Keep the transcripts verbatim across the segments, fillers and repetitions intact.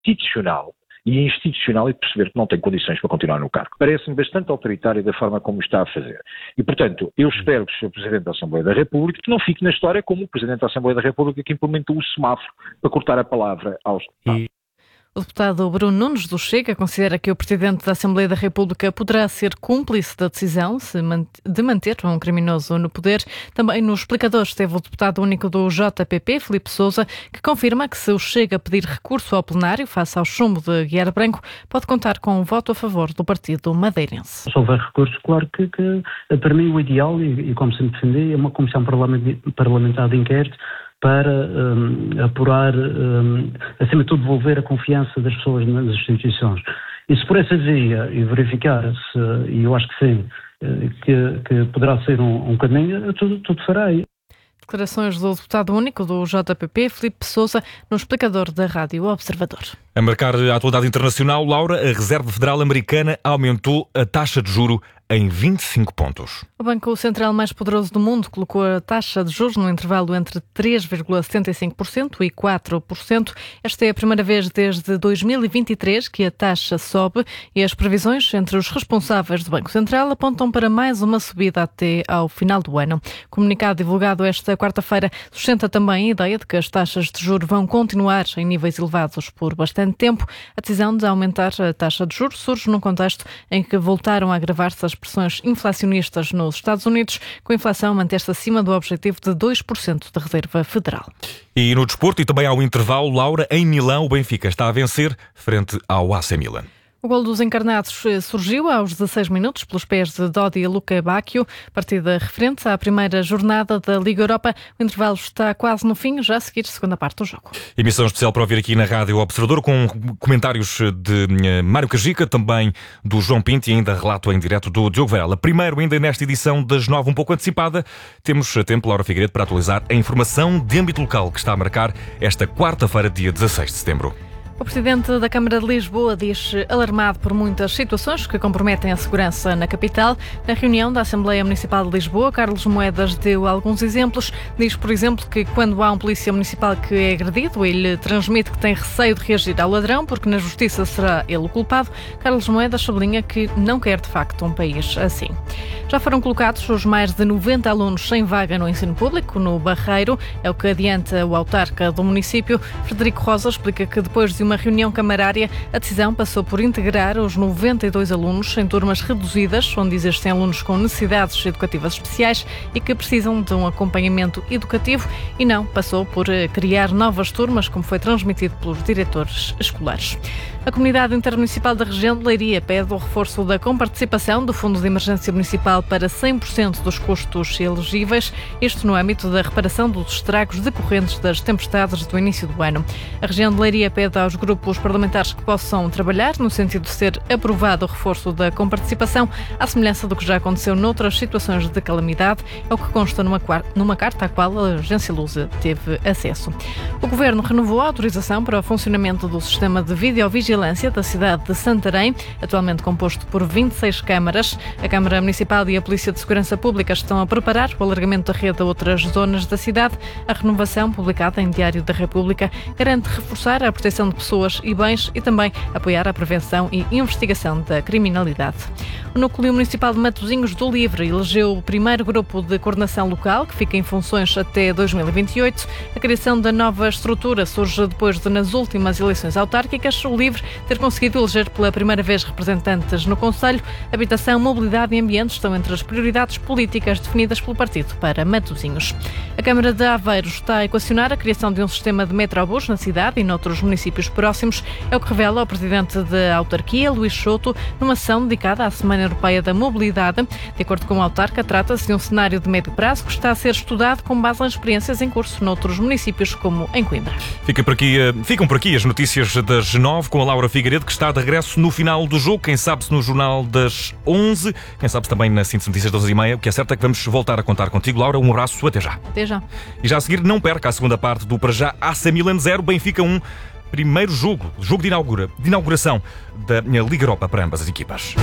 institucional. E é institucional e perceber que não tem condições para continuar no cargo. Parece-me bastante autoritário da forma como está a fazer. E, portanto, eu espero que o senhor Presidente da Assembleia da República que não fique na história como o Presidente da Assembleia da República que implementou o semáforo para cortar a palavra aos deputados. E... O deputado Bruno Nunes do Chega considera que o Presidente da Assembleia da República poderá ser cúmplice da decisão de manter um criminoso no poder. Também no explicador esteve o deputado único do J P P, Filipe Sousa, que confirma que se o Chega pedir recurso ao plenário face ao chumbo de Guiar Branco, pode contar com um voto a favor do partido madeirense. Se houver recurso, claro que, que para mim o ideal, e, e como sempre defendi, é uma comissão parlamentar de inquérito para um, apurar, um, acima de tudo, devolver a confiança das pessoas nas instituições. E se por essa via e verificar-se, e eu acho que sim, que, que poderá ser um, um caminho, tudo, tudo farei. Declarações do deputado único do J P P, Filipe Sousa, no explicador da Rádio Observador. A marcar a atualidade internacional, Laura, a Reserva Federal Americana aumentou a taxa de juro em vinte e cinco pontos. O Banco Central mais poderoso do mundo colocou a taxa de juros no intervalo entre três vírgula setenta e cinco por cento e quatro por cento. Esta é a primeira vez desde dois mil e vinte e três que a taxa sobe e as previsões entre os responsáveis do Banco Central apontam para mais uma subida até ao final do ano. O comunicado divulgado esta quarta-feira sustenta também a ideia de que as taxas de juros vão continuar em níveis elevados por bastante tempo. A decisão de aumentar a taxa de juros surge num contexto em que voltaram a agravar-se as pressões inflacionistas nos Estados Unidos, com a inflação mantendo-se acima do objetivo de dois por cento da Reserva Federal. E no desporto e também ao intervalo, Laura, em Milão, o Benfica está a vencer frente ao A C Milan. O golo dos encarnados surgiu aos dezasseis minutos pelos pés de Dodi e Luca Bacchio, partida referente à primeira jornada da Liga Europa. O intervalo está quase no fim, já a seguir a segunda parte do jogo. Emissão especial para ouvir aqui na Rádio Observador, com comentários de Mário Cajica, também do João Pinto e ainda relato em direto do Diogo Varela. Primeiro, ainda nesta edição das nove, um pouco antecipada, temos tempo, Laura Figueiredo, para atualizar a informação de âmbito local que está a marcar esta quarta-feira, dia dezasseis de setembro. O Presidente da Câmara de Lisboa diz-se alarmado por muitas situações que comprometem a segurança na capital. Na reunião da Assembleia Municipal de Lisboa, Carlos Moedas deu alguns exemplos. Diz, por exemplo, que quando há um polícia municipal que é agredido, ele transmite que tem receio de reagir ao ladrão, porque na justiça será ele o culpado. Carlos Moedas sublinha que não quer, de facto, um país assim. Já foram colocados os mais de noventa alunos sem vaga no ensino público, no Barreiro. É o que adianta o autarca do município. Frederico Rosa explica que depois de uma reunião camarária, a decisão passou por integrar os noventa e dois alunos em turmas reduzidas, onde existem alunos com necessidades educativas especiais e que precisam de um acompanhamento educativo, e não passou por criar novas turmas, como foi transmitido pelos diretores escolares. A Comunidade Intermunicipal da Região de Leiria pede o reforço da comparticipação do Fundo de Emergência Municipal para cem por cento dos custos elegíveis, isto no âmbito da reparação dos estragos decorrentes das tempestades do início do ano. A região de Leiria pede aos grupos parlamentares que possam trabalhar no sentido de ser aprovado o reforço da comparticipação, à semelhança do que já aconteceu noutras situações de calamidade, é o que consta numa, numa carta à qual a Agência Lusa teve acesso. O Governo renovou a autorização para o funcionamento do sistema de videovigilância da cidade de Santarém, atualmente composto por vinte e seis câmaras. A Câmara Municipal e a Polícia de Segurança Pública estão a preparar o alargamento da rede a outras zonas da cidade. A renovação, publicada em Diário da República, garante reforçar a proteção de pessoas e bens e também apoiar a prevenção e investigação da criminalidade. O Núcleo Municipal de Matosinhos do Livre elegeu o primeiro grupo de coordenação local, que fica em funções até dois mil e vinte e oito. A criação da nova estrutura surge depois de, nas últimas eleições autárquicas, o Livre ter conseguido eleger pela primeira vez representantes no Conselho. Habitação, mobilidade e ambiente estão entre as prioridades políticas definidas pelo partido para Matosinhos. A Câmara de Aveiro está a equacionar a criação de um sistema de metrobus na cidade e noutros municípios próximos. É o que revela o presidente da autarquia, Luís Souto, numa ação dedicada à Semana Europeia da Mobilidade. De acordo com o autarca, trata-se de um cenário de médio prazo que está a ser estudado com base nas experiências em curso noutros municípios, como em Coimbra. Fica por aqui, ficam por aqui as notícias das nove com a Laura Figueiredo, que está de regresso no final do jogo. Quem sabe-se no Jornal das onze, quem sabe-se também na Síntese Notícias das onze e meia. O que é certo é que vamos voltar a contar contigo, Laura. Um abraço, até já. Até já. E já a seguir, não perca a segunda parte do Para Já A C Milan zero, Benfica um. Primeiro jogo, jogo de, inaugura, de inauguração da Liga Europa para ambas as equipas.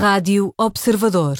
Rádio Observador.